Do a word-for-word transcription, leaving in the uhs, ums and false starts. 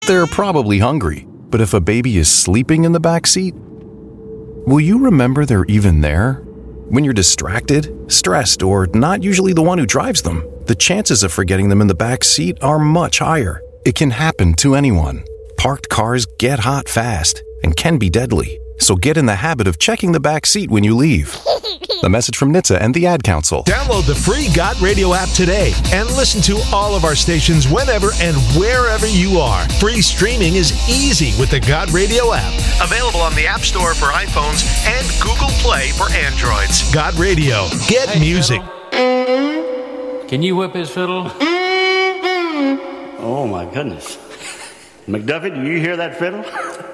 They're probably hungry, but if a baby is sleeping in the back seat, will you remember they're even there? When you're distracted, stressed, or not usually the one who drives them, the chances of forgetting them in the back seat are much higher. It can happen to anyone. Parked cars get hot fast and can be deadly, so get in the habit of checking the back seat when you leave. A message from N H T S A and the Ad Council. Download the free God Radio app today and listen to all of our stations whenever and wherever you are. Free streaming is easy with the God Radio app. Available on the App Store for iPhones and Google Play for Androids. God Radio. Get hey, music. Fiddle. Can you whip his fiddle? Oh, my goodness. McDuffie, do you hear that fiddle?